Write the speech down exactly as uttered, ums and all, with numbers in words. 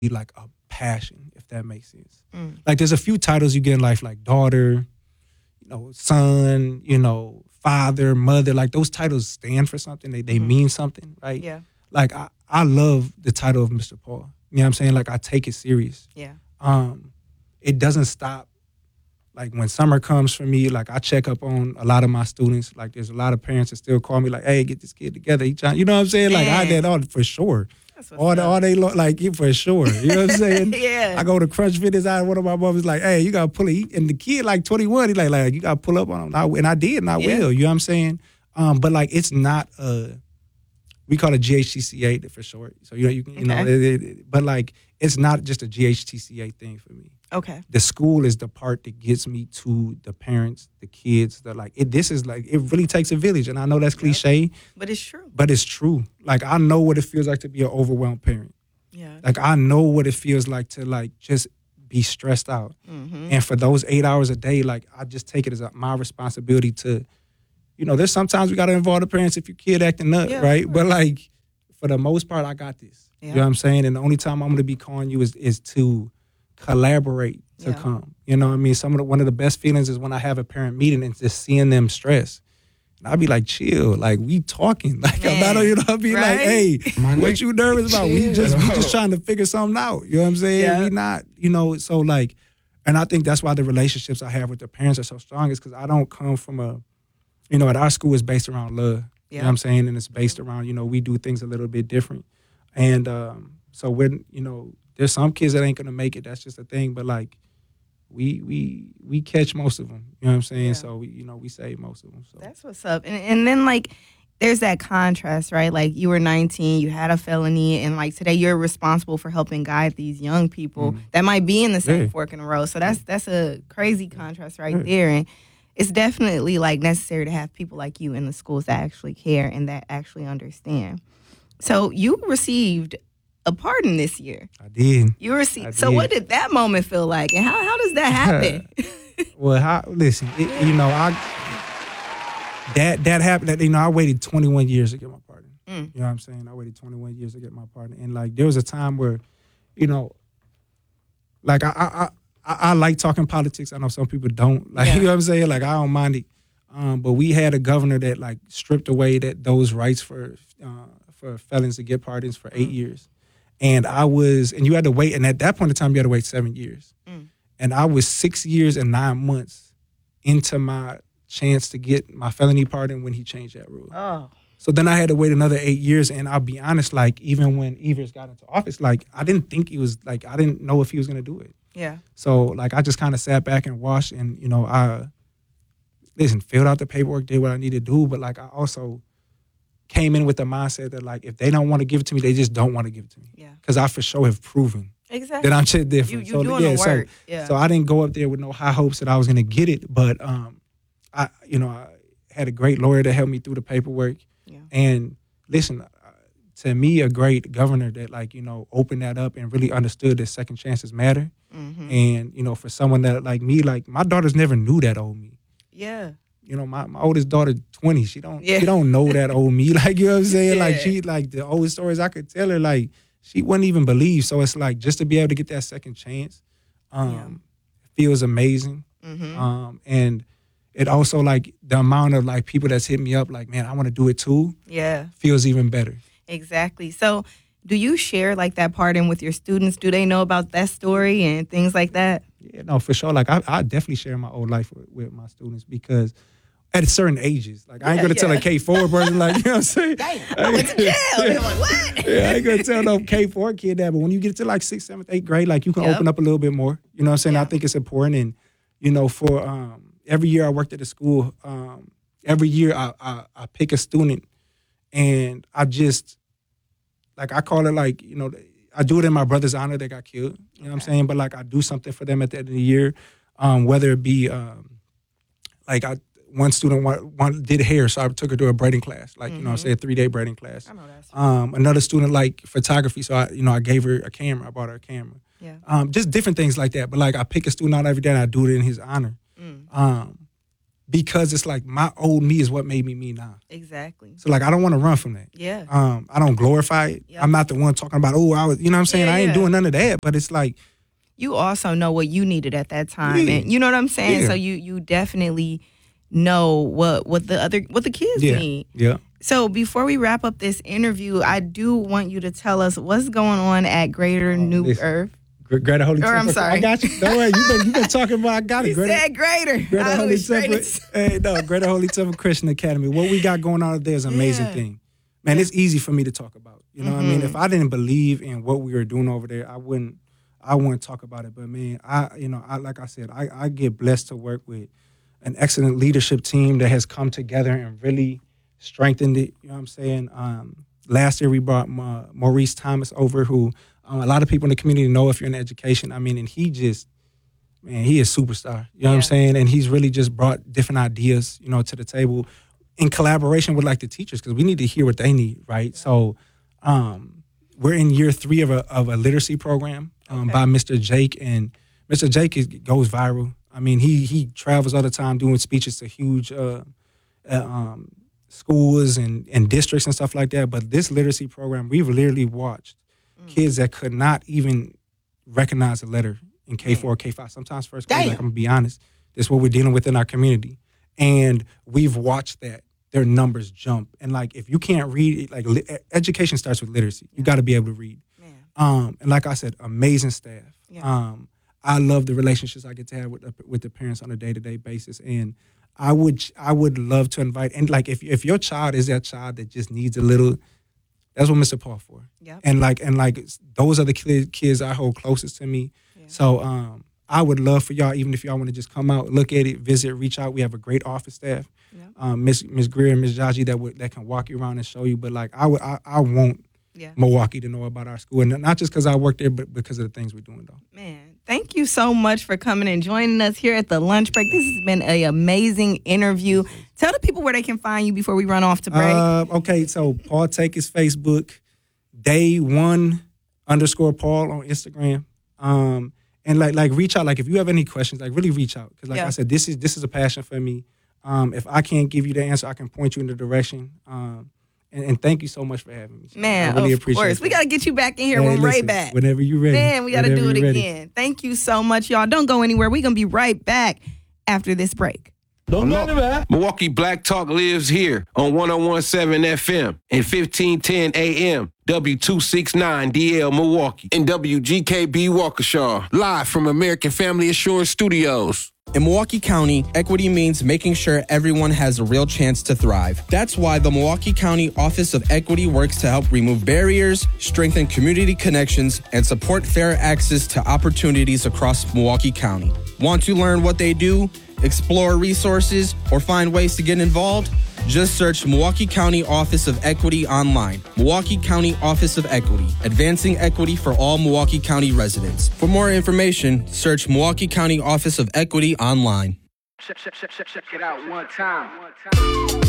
like a passion, if that makes sense. Mm. Like there's a few titles you get in life, like daughter, you know, son, you know, father, mother. Like those titles stand for something. They they Mhm. mean something, right? Yeah. Like I, I love the title of Mister Paul. You know what I'm saying? Like I take it serious. Yeah. Um, it doesn't stop. Like when summer comes for me, like I check up on a lot of my students. Like there's a lot of parents that still call me like, "Hey, get this kid together." He trying, you know what I'm saying? Like I did Man. all for sure. That's what's All the, up. all they look like it for sure. You know what I'm saying? Yeah. I go to Crunch Fitness. I one of my mothers like, "Hey, you gotta pull it." And the kid like twenty-one, he like, like you gotta pull up on him. I, and I did, and I Yeah. will. You know what I'm saying? Um, but like it's not a. We call it G H T C A for short. So you know you can you know, Okay. it, it, but like it's not just a G H T C A thing for me. Okay. The school is the part that gets me to the parents, the kids. The like it. This is like it really takes a village, and I know that's Yep. cliche, But it's true. but it's true. Like I know what it feels like to be an overwhelmed parent. Yeah. Like I know what it feels like to like just be stressed out. Mm-hmm. And for those eight hours a day, like I just take it as a, my responsibility to, you know, there's sometimes we got to involve the parents if your kid acting up, Yeah, of right? course. But like for the most part, I got this. You Yeah. know what I'm saying? And the only time I'm going to be calling you is is to collaborate to Yeah. come. You know what I mean? Some of the, one of the best feelings is when I have a parent meeting and just seeing them stress. And I'll be like, chill, like we talking. Like I'm not, Man, you know, I'll be like, right? hey, My what nigga, you nervous about? We just we chill. just trying to figure something out. You know what I'm saying? Yeah. We not, you know, so like, and I think that's why the relationships I have with the parents are so strong is because I don't come from a, you know, at our school it's based around love. You know Yeah. what I'm saying? And it's based around, you know, we do things a little bit different. And um, so when, you know, there's some kids that ain't gonna make it. That's just a thing. But like, we we we catch most of them. You know what I'm saying? Yeah. So we, you know, we save most of them. So That's what's up. And and then like there's that contrast, right? Like you were nineteen, you had a felony, and like today you're responsible for helping guide these young people Mhm. that might be in the same Yeah. fork in the road. So that's that's a crazy contrast right Yeah. there. And it's definitely like necessary to have people like you in the schools that actually care and that actually understand. So you received a pardon this year. I did. You received. I So did. what did that moment feel like, and how how does that happen? Well, how, listen, it, you know, I that that happened. That, you know, I waited twenty-one years to get my pardon. Mm. You know what I'm saying? I waited twenty-one years to get my pardon, and like there was a time where, you know, like I I I, I like talking politics. I know some people don't. Like Yeah. you know what I'm saying? Like I don't mind it. Um, but we had a governor that like stripped away that those rights for uh, for felons to get pardons for eight Mm. years, and I was, and you had to wait, and at that point in time you had to wait seven years. Mm. And I was six years and nine months into my chance to get my felony pardon when he changed that rule. Oh, So then I had to wait another eight years. And I'll be honest, like even when Evers got into office, like I didn't think he was, like I didn't know if he was going to do it. yeah. So like I just kind of sat back and watched and, you know, I, listen, filled out the paperwork, did what I needed to do. But like I also came in with the mindset that like if they don't want to give it to me, they just don't want to give it to me. Yeah. Because I for sure have proven Exactly. that I'm shit different. You you so, doing yeah, the so- work. yeah. So I didn't go up there with no high hopes that I was going to get it, but um, I, you know, I had a great lawyer to help me through the paperwork, Yeah. and listen, uh, to me, a great governor that like you know opened that up and really understood that second chances matter, Mhm. and you know, for someone that like me, like my daughters never knew that old me. Yeah. You know, my, my oldest daughter, twenty, she don't Yeah. she don't know that old me. Like you know what I'm saying? Like Yeah. she like the old stories I could tell her, like she wouldn't even believe. So it's like just to be able to get that second chance, um, feels amazing. Mm-hmm. Um, and it also like the amount of like people that's hit me up, like, man, I want to do it too, Yeah. feels even better. Exactly. So, do you share like that pardon with your students? Do they know about that story and things like that? Yeah, no, for sure. Like I, I definitely share my old life with, with my students because at certain ages, like I ain't Yeah, gonna tell yeah. a K four person, like you know what I'm saying. I went to jail. They're like, what? Yeah, I ain't gonna tell no K four kid that, but when you get to like sixth, seventh, eighth grade, like you can Yep. open up a little bit more. You know what I'm saying? Yeah. I think it's important, and you know, for um, every year I worked at the school, um, every year I, I I pick a student, and I just like I call it like you know I do it in my brother's honor that got killed. You know what I'm Okay. saying? But like I do something for them at the end of the year, um, whether it be um, like I. One student one, one did hair, so I took her to a braiding class, like you know, Mhm. say a three day braiding class. I know that's Um, another student like photography, so I, you know, I gave her a camera. I bought her a camera. yeah. Um, just different things like that. But like, I pick a student out every day and I do it in his honor. Mm. Um, because it's like my old me is what made me me now. Exactly. So like I don't want to run from that. Yeah. Um, I don't glorify it. Yep. I'm not the one talking about, oh, I was, you know what I'm saying? Yeah, I ain't yeah. doing none of that. But it's like, you also know what you needed at that time, Yeah. and you know what I'm saying. Yeah. So you you definitely know what what the other what the kids yeah, need. yeah. So before we wrap up this interview, I do want you to tell us what's going on at Greater New listen. Earth. Greater Holy Or, Temple. I'm sorry. I got you. Don't worry. You've been, you been talking about, I got it. He Greater, said Greater. Greater I Holy was straight Temple. as- Hey, no, Greater Holy Temple Christian Academy. What we got going on there is an amazing Yeah. thing. Man, it's easy for me to talk about. You know what I mean? Mhm. If I didn't believe in what we were doing over there, I wouldn't I wouldn't talk about it. But man, I you know, I like I said, I, I get blessed to work with an excellent leadership team that has come together and really strengthened it. You know what I'm saying? Um, last year we brought Ma- Maurice Thomas over, who um, a lot of people in the community know if you're in education. I mean, and he just, man, he is superstar. You know what Yeah. I'm saying? And he's really just brought different ideas, you know, to the table in collaboration with like the teachers, because we need to hear what they need, right? So um, we're in year three of a of a literacy program um, Okay. by Mister Jake, and Mister Jake is, goes viral. I mean, he he travels all the time doing speeches to huge uh, uh, um, schools and, and districts and stuff like that. But this literacy program, we've literally watched Mm. kids that could not even recognize a letter in K four or K five, sometimes first grade, Damn. like I'm gonna be honest. This is what we're dealing with in our community. And we've watched that, their numbers jump. And like, if you can't read, like li- education starts with literacy. You gotta be able to read. Man. Um, and like I said, amazing staff. Yeah. Um, I love the relationships I get to have with the, with the parents on a day-to-day basis. And I would I would love to invite, and like if if your child is that child that just needs a little, that's what Mister Paul for. Yep. And like and like those are the ki- kids I hold closest to me. Yeah. So um, I would love for y'all, even if y'all want to just come out, look at it, visit, reach out. We have a great office staff, Yep. um, Miss Miss Greer and Miss Jaji that would that can walk you around and show you. But like I would I, I want Yeah. Milwaukee to know about our school, and not just because I work there, but because of the things we're doing though. Man, thank you so much for coming and joining us here at the lunch break. This has been an amazing interview. Tell the people where they can find you before we run off to break. Uh, okay, so Paul Take his Facebook, day one underscore Paul on Instagram. Um, and like like reach out. Like if you have any questions, like really reach out. Because like Yeah. I said, this is this is a passion for me. Um, if I can't give you the answer, I can point you in the direction. Um, and, and thank you so much for having me. Man, I really of appreciate course. it. We got to get you back in here Hey, when Ray listen, back. Whenever you're ready. Man, we got to Whenever do it you're ready. again. Thank you so much, y'all. Don't go anywhere. We're going to be right back after this break. Don't go anywhere. Milwaukee Black Talk lives here on one oh one point seven F M and fifteen ten A M, W two sixty-nine D L Milwaukee, and W G K B Waukesha, live from American Family Assurance Studios. In Milwaukee County, equity means making sure everyone has a real chance to thrive. That's why the Milwaukee County Office of Equity works to help remove barriers, strengthen community connections, and support fair access to opportunities across Milwaukee County. Want to learn what they do, explore resources, or find ways to get involved? Just search Milwaukee County Office of Equity online. Milwaukee County Office of Equity, advancing equity for all Milwaukee County residents. For more information, search Milwaukee County Office of Equity online. Check, check, check, check, check it out one time.